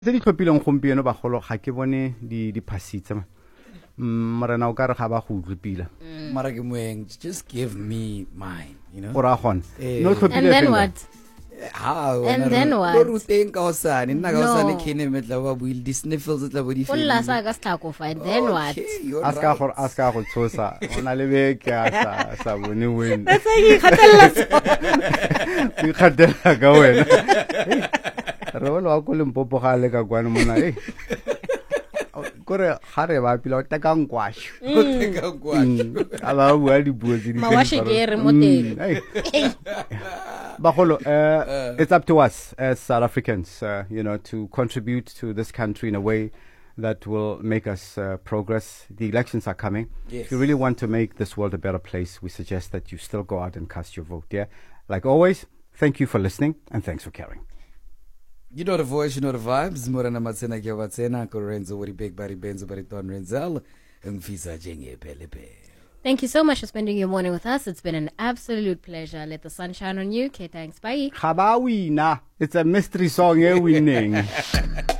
tse di tlhophileng gompieno bagolo ga ke bone di phasitse morena o ka re ga ba go utlwipila mara ke moeng, just give me mine, you know. o ra gona no And tlhophile then what? How? And then what? Lo ruteng ka osane, nna ka No. osane kene metla ba buil di sniffles tla bo di Fulla sa ka stako fine. Then what? a ska go tshosa o na le beke a sa bone win That's why he khatella so. di khatela ka wena re bona wa ko lempopo ga le ka kwana mona kore ga re ba pila o teka nkwasho a ba bua dipuo tse di Mawashi ke re mo teng. Bagolo, it's up to us as South Africans, you know, to contribute to this country in a way that will make us progress. The elections are coming. Yes. If you really want to make this world a better place, we suggest that you still go out and cast your vote. Yeah, like always, thank you for listening and thanks for caring. You know the voice, you know the vibes. Morana Matsena Kiawatsena, Korenzo, Wori Big Barry Benzo, Bariton Renzel, and Fisa Jenge Pelepe. Thank you so much for spending your morning with us. It's been an absolute pleasure. Let the sun shine on you. Okay, thanks. Bye. Habawina. It's a mystery song, winning.